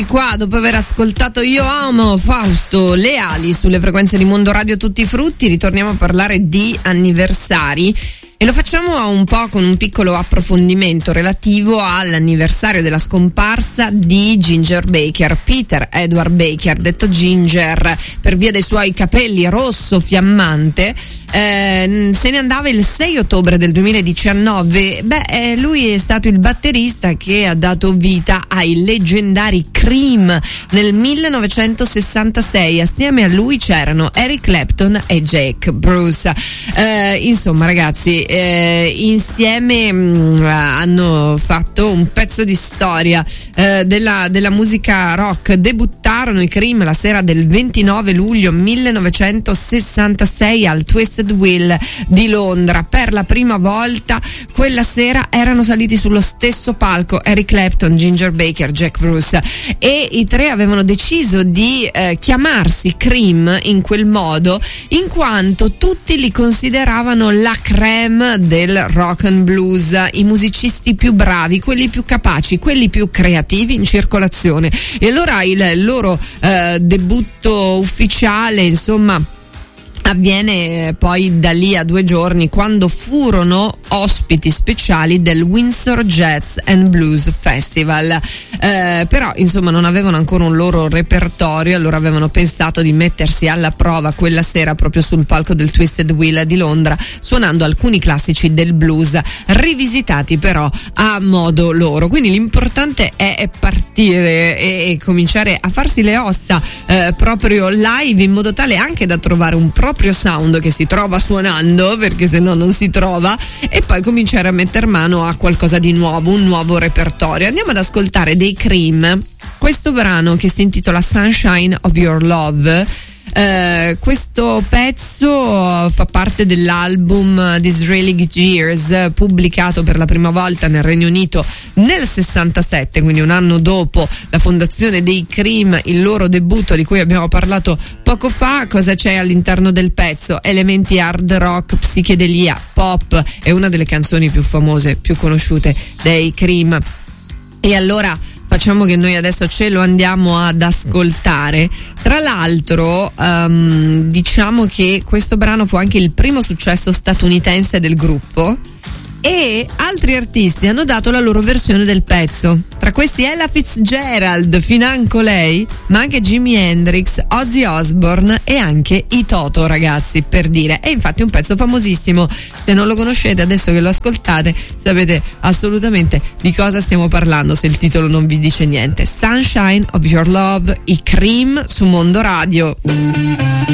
Qua, dopo aver ascoltato Io Amo Fausto Leali sulle frequenze di Mondo Radio Tutti i Frutti, ritorniamo a parlare di anniversari. E lo facciamo un po' con un piccolo approfondimento relativo all'anniversario della scomparsa di Ginger Baker, Peter Edward Baker, detto Ginger per via dei suoi capelli rosso fiammante. Se ne andava il 6 ottobre del 2019. Lui è stato il batterista che ha dato vita ai leggendari Cream nel 1966. Assieme a lui c'erano Eric Clapton e Jack Bruce. Insomma, ragazzi, insieme hanno fatto un pezzo di storia della musica rock. Debuttarono i Cream la sera del 29 luglio 1966 al Twisted Wheel di Londra. Per la prima volta quella sera erano saliti sullo stesso palco Eric Clapton, Ginger Baker, Jack Bruce, e i tre avevano deciso di chiamarsi Cream in quel modo in quanto tutti li consideravano la crème del rock and blues, i musicisti più bravi, quelli più capaci, quelli più creativi in circolazione. E allora il loro debutto ufficiale, insomma, avviene poi da lì a 2 giorni, quando furono ospiti speciali del Windsor Jazz and Blues Festival. Però insomma non avevano ancora un loro repertorio, allora avevano pensato di mettersi alla prova quella sera proprio sul palco del Twisted Wheel di Londra, suonando alcuni classici del blues, rivisitati però a modo loro. Quindi l'importante è partire e cominciare a farsi le ossa proprio live, in modo tale anche da trovare un proprio sound che si trova suonando, perché se no non si trova, e poi cominciare a metter mano a qualcosa di nuovo, un nuovo repertorio. Andiamo ad ascoltare dei Cream questo brano che si intitola Sunshine of Your Love. Questo pezzo fa parte dell'album Disraeli Gears, pubblicato per la prima volta nel Regno Unito nel 67, quindi un anno dopo la fondazione dei Cream, il loro debutto di cui abbiamo parlato poco fa. Cosa c'è all'interno del pezzo? Elementi hard rock, psichedelia, pop. È una delle canzoni più famose, più conosciute dei Cream. E allora facciamo che noi adesso ce lo andiamo ad ascoltare. Tra l'altro diciamo che questo brano fu anche il primo successo statunitense del gruppo e altri artisti hanno dato la loro versione del pezzo. Tra questi Ella Fitzgerald, financo lei, ma anche Jimi Hendrix, Ozzy Osbourne e anche i Toto, ragazzi, per dire. E infatti è un pezzo famosissimo. Se non lo conoscete, adesso che lo ascoltate sapete assolutamente di cosa stiamo parlando, se il titolo non vi dice niente. Sunshine of Your Love, i Cream su Mondo Radio.